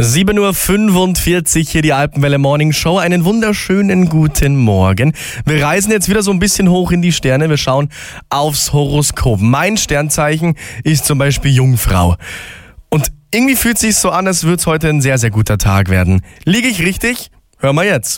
7.45 Uhr, hier die Alpenwelle Morning Show. Einen wunderschönen guten Morgen. Wir reisen jetzt wieder so ein bisschen hoch in die Sterne. Wir schauen aufs Horoskop. Mein Sternzeichen ist zum Beispiel Jungfrau. Und irgendwie fühlt es sich so an, als würde es heute ein sehr, sehr guter Tag werden. Liege ich richtig? Hör mal jetzt.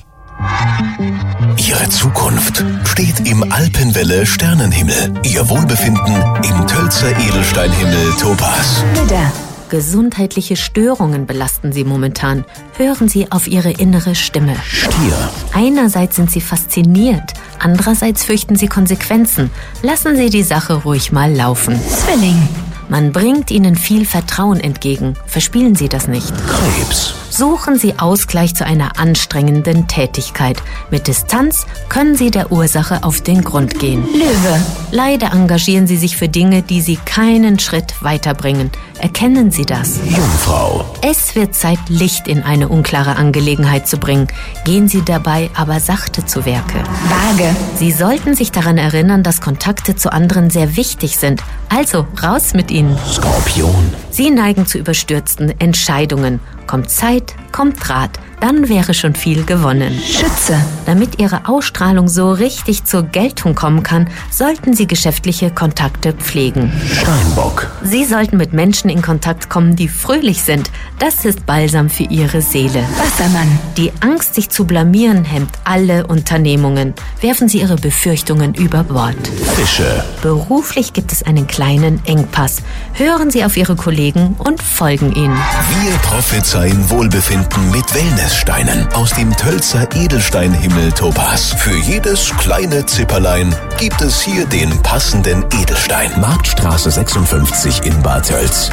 Ihre Zukunft steht im Alpenwelle Sternenhimmel. Ihr Wohlbefinden im Tölzer Edelsteinhimmel Topaz. Widder. Gesundheitliche Störungen belasten Sie momentan. Hören Sie auf Ihre innere Stimme. Stier. Einerseits sind Sie fasziniert, andererseits fürchten Sie Konsequenzen. Lassen Sie die Sache ruhig mal laufen. Zwilling. Man bringt Ihnen viel Vertrauen entgegen. Verspielen Sie das nicht. Krebs. Suchen Sie Ausgleich zu einer anstrengenden Tätigkeit. Mit Distanz können Sie der Ursache auf den Grund gehen. Löwe. Leider engagieren Sie sich für Dinge, die Sie keinen Schritt weiterbringen. Erkennen Sie das. Jungfrau. Es wird Zeit, Licht in eine unklare Angelegenheit zu bringen. Gehen Sie dabei aber sachte zu Werke. Waage. Sie sollten sich daran erinnern, dass Kontakte zu anderen sehr wichtig sind. Also raus mit ihnen. Skorpion. Sie neigen zu überstürzten Entscheidungen. Kommt Zeit, kommt Rat, dann wäre schon viel gewonnen. Schütze. Damit Ihre Ausstrahlung so richtig zur Geltung kommen kann, sollten Sie geschäftliche Kontakte pflegen. Steinbock. Sie sollten mit Menschen in Kontakt kommen, die fröhlich sind. Das ist Balsam für Ihre Seele. Wassermann. Die Angst, sich zu blamieren, hemmt alle Unternehmungen. Werfen Sie Ihre Befürchtungen über Bord. Fische. Beruflich gibt es einen kleinen Engpass. Hören Sie auf Ihre Kollegen und folgen ihnen. Wir prophezeien Wohlbefinden mit Wellnesssteinen aus dem Tölzer Edelsteinhimmel Topaz. Für jedes kleine Zipperlein gibt es hier den passenden Edelstein. Marktstraße 56 in Bad Tölz.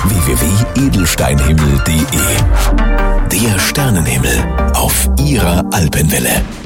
www.edelsteinhimmel.de. Der Sternenhimmel auf Ihrer Alpenwelle.